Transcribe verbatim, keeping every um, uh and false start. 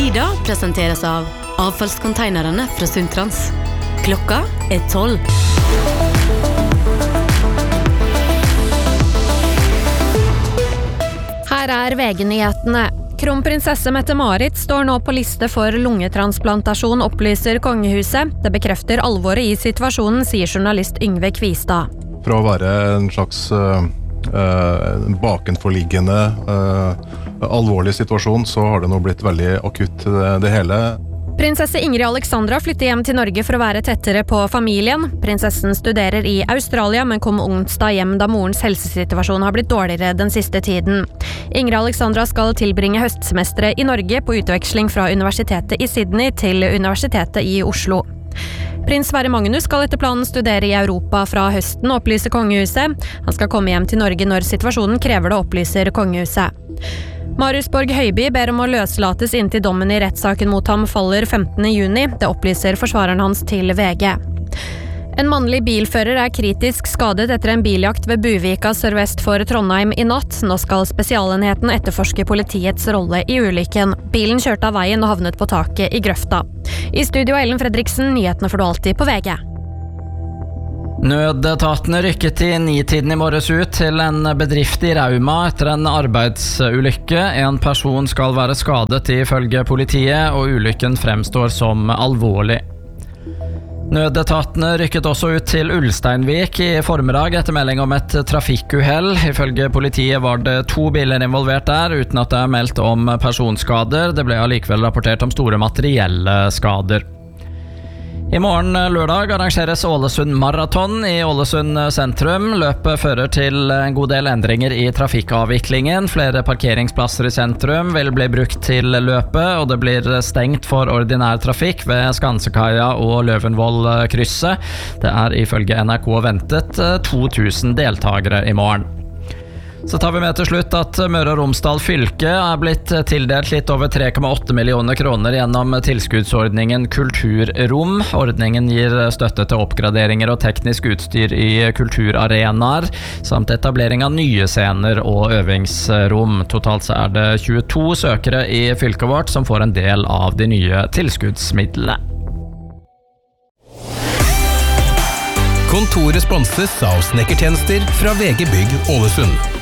Sida presenteres av avfallskonteinerne fra Sundtrans. Klokka er tolv. Her er V G-nyhetene. Kronprinsesse Mette-Marit står nå på liste for lungetransplantasjon, opplyser kongehuset. Det bekrefter alvoret i situasjonen, sier journalist Yngve Kvistad. Fra å være en slags uh, uh, bakenforliggende uh, alvorlig situasjon, så har det nå blitt veldig akutt det, det hele. Prinsesse Ingrid Alexandra flytter hjem til Norge for å være tettere på familien. Prinsessen studerer i Australia, men kom onsdag hjem da morens helsesituasjon har blitt dårligere den siste tiden. Ingrid Alexandra skal tilbringe høstsemesteret i Norge på utveksling fra universitetet i Sydney til universitetet i Oslo. Prins Sverre Magnus skal etter planen studere i Europa fra høsten, opplyser kongehuset. Han skal komme hjem til Norge når situasjonen krever det, opplyser kongehuset. Marius Borg Høiby ber om å løslates inntil dommen i rettssaken mot ham faller femtende juni. Det opplyser forsvareren hans til V G. En mannlig bilfører er kritisk skadet etter en biljakt ved Buvika sørvest for Trondheim i natt. Nå skal spesialenheten etterforske politiets rolle i ulykken. Bilen kjørte av veien og havnet på taket i grøfta. I studio Ellen Fredriksen, nyhetene får du alltid på V G. Nødetatene rykket i nitiden i morges ut til en bedrift i Rauma etter en arbeidsulykke. En person skal være skadet ifølge politiet, og ulykken fremstår som alvorlig. Nødetatene rykket også ut til Ulsteinvik i formiddag etter melding om et trafikkuhell. Ifølge politiet var det to biler involvert der, uten at det er meldt om personskader. Det ble allikevel rapportert om store materielle skader. I morgen lørdag arrangeres Ålesund Marathon i Ålesund sentrum. Løpet fører til en god del endringer i trafikkavviklingen. Flere parkeringsplasser i sentrum vil bli brukt til løpet, og det blir stengt for ordinær trafikk ved Skansekaia og Løvenvoll-krysset. Det er ifølge N R K ventet to tusen deltagere i morgen. Så tar vi med til slutt at Møre og Romsdal fylke er blitt tildelt litt over tre komma åtte millioner kroner gjennom tilskuddsordningen Kulturrom. Ordningen gir støtte til oppgraderinger og teknisk utstyr i kulturarenaer, samt etablering av nye scener og øvingsrom. Totalt så er det tjueto søkere i fylket vårt som får en del av de nye tilskuddsmidlene. Kontoret sponses av snekkertjenester fra V G Bygg Ålesund.